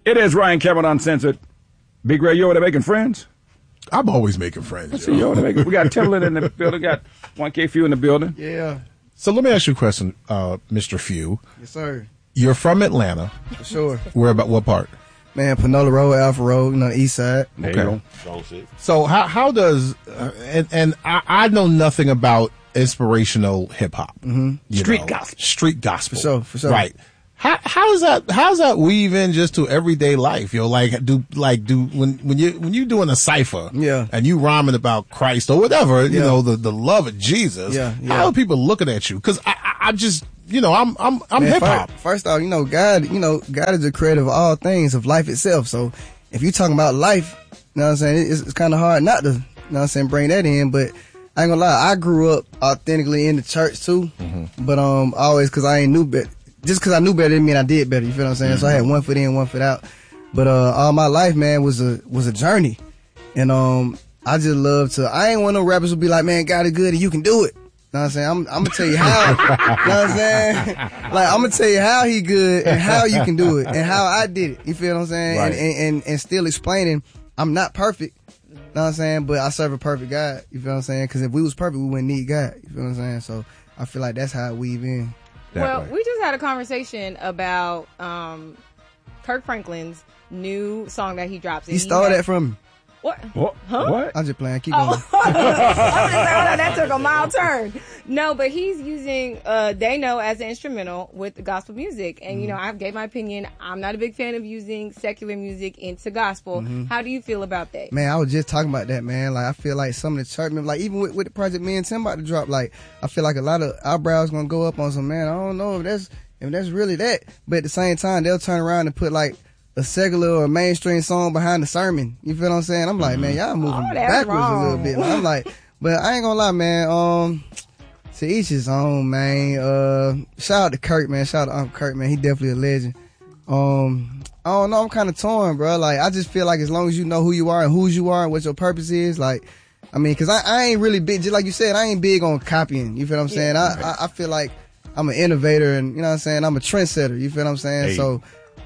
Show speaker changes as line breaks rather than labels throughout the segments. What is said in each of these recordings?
It is Ryan Cameron Uncensored. Big Ray, you over there making friends?
I'm always making friends.
Let's see, you over there making. We got Timberland in the building. Got 1K Few in the building.
Yeah.
So let me ask you a question, Mr. Few.
Yes, sir.
You're from Atlanta.
For sure.
Where about what part?
Man, Panola Road, Alpha Road, the east side.
There you
go. So how does and I know nothing about inspirational hip hop.
Street gospel.
Street gospel.
For sure.
Right. How's that weave in just to everyday life? When you doing a cipher, and you rhyming about Christ or whatever, you know, the love of Jesus. How are people looking at you? Because I just, I'm hip hop.
First off, God is the creator of all things, of life itself. So if you're talking about life, you know what I'm saying, it's kind of hard not to, you know what I'm saying, bring that in. But I ain't gonna lie, I grew up authentically in the church too. But always, because I ain't knew better. Just because I knew better didn't mean I did better. You feel what I'm saying? So I had one foot in, one foot out. But all my life, man, was a journey. And I just love to. I ain't one of no rappers who be like, man, God is good and you can do it. You know what I'm saying? I'm gonna tell you how. You know what I'm saying? Like, I'm gonna tell you how he good and how you can do it and how I did it. You feel what I'm saying?
Right.
And still explaining I'm not perfect. You know what I'm saying? But I serve a perfect God. You feel what I'm saying? Because if we was perfect, we wouldn't need God. You feel what I'm saying? So I feel like that's how it weave in.
We just had a conversation about Kirk Franklin's new song that he drops.
He stole that from me.
What?
Huh? What?
I'm just playing. Keep going.
I was just like, hold on, that took a mild turn. No, but he's using They Know as an instrumental with the gospel music. And, I gave my opinion. I'm not a big fan of using secular music into gospel. How do you feel about that?
Man, I was just talking about that, man. Like, I feel like some of the church members, like, even with the project me and Tim about to drop, like, I feel like a lot of eyebrows gonna go up on some, man, I don't know if that's really that. But at the same time, they'll turn around and put, like, a secular or mainstream song behind the sermon. You feel what I'm saying? I'm like, man, y'all moving backwards a little bit. I'm like, but I ain't gonna lie, man. To each his own, man. Shout out to Kirk, man. Shout out to Uncle Kirk, man. He definitely a legend. I don't know. I'm kind of torn, bro. Like, I just feel like as long as you know who you are and whose you are and what your purpose is, like, I mean, cause I ain't really big, just like you said, I ain't big on copying. You feel what I'm saying? I feel like I'm an innovator and, you know what I'm saying? I'm a trendsetter. You feel what I'm saying? Hey. So,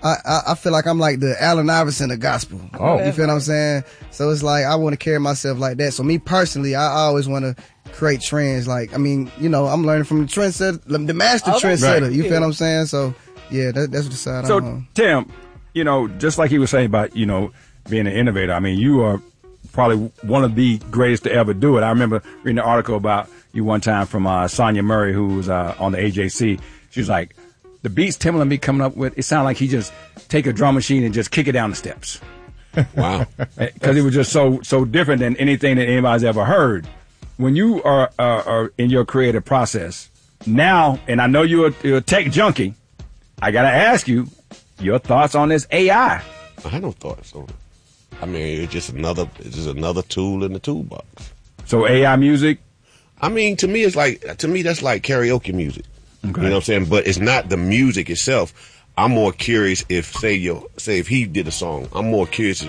I feel like I'm like the Allen Iverson of gospel. Oh. You feel what I'm saying? So it's like I want to carry myself like that. So me personally, I always want to create trends. Like, I mean, I'm learning from the trendsetter, the master trendsetter. Right. You feel what I'm saying? So yeah, that's the side I'm on.
So Tim, just like he was saying about, being an innovator, I mean, you are probably one of the greatest to ever do it. I remember reading an article about you one time from Sonia Murray, who was on the AJC. She was like, the beats Timbaland be coming up with, it sounded like he just take a drum machine and just kick it down the steps.
Wow.
Because it was just so different than anything that anybody's ever heard. When you are in your creative process now, and I know you're a tech junkie, I got to ask you your thoughts on this AI.
I have no thoughts on it. I mean, it's just another tool in the toolbox.
So AI music?
I mean, to me, that's like karaoke music. Okay. You know what I'm saying? But it's not the music itself. I'm more curious if, say if he did a song, I'm more curious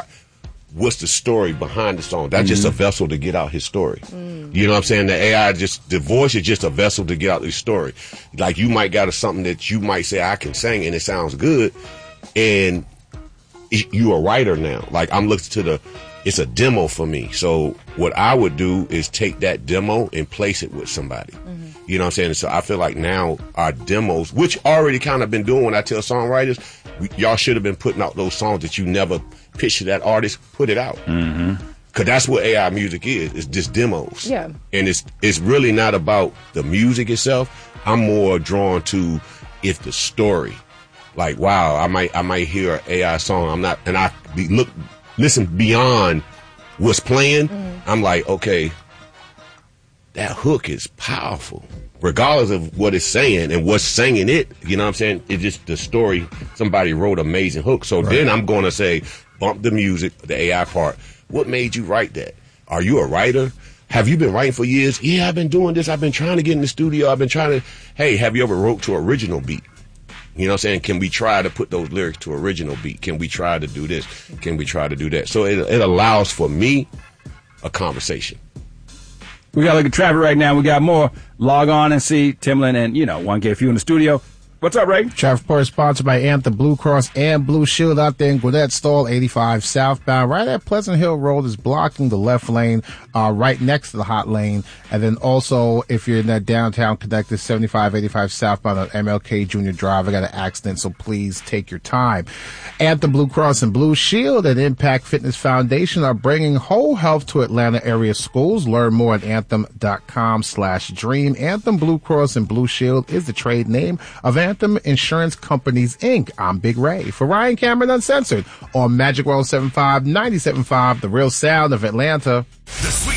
what's the story behind the song? That's just a vessel to get out his story. You know what I'm saying? The AI the voice is just a vessel to get out his story. Like, you might got something that you might say, I can sing and it sounds good. And you a writer now. Like, I'm looking to it's a demo for me. So what I would do is take that demo and place it with somebody. You know what I'm saying? So I feel like now our demos, which already kind of been doing when I tell songwriters, y'all should have been putting out those songs that you never pitched to that artist, put it out. Cause that's what AI music is. It's just demos.
Yeah.
And it's really not about the music itself. I'm more drawn to if the story, like, wow, I might hear an AI song. Listen beyond what's playing. I'm like, okay, that hook is powerful, regardless of what it's saying and what's saying it. You know what I'm saying? It's just the story. Somebody wrote an amazing hook. So then I'm going to say, bump the music, the AI part. What made you write that? Are you a writer? Have you been writing for years? Yeah, I've been doing this. I've been trying to get in the studio. I've been trying to, hey, have you ever wrote to original beat? You know what I'm saying? Can we try to put those lyrics to original beat? Can we try to do this? Can we try to do that? So it allows for me a conversation.
We got to look at traffic right now. We got more. Log on and see Timbaland and, 1K Few in the studio. What's up, Ray?
Traffic report is sponsored by Anthem Blue Cross and Blue Shield out there in Gwinnett Stall 85 southbound. Right at Pleasant Hill Road is blocking the left lane, right next to the hot lane. And then also, if you're in that downtown connected 7585 southbound on MLK Junior Drive, I got an accident, so please take your time. Anthem Blue Cross and Blue Shield and Impact Fitness Foundation are bringing whole health to Atlanta area schools. Learn more at anthem.com/dream. Anthem Blue Cross and Blue Shield is the trade name of Anthem Insurance Companies, Inc. I'm Big Ray. For Ryan Cameron Uncensored on Magic World 75, 97.5, the real sound of Atlanta.
The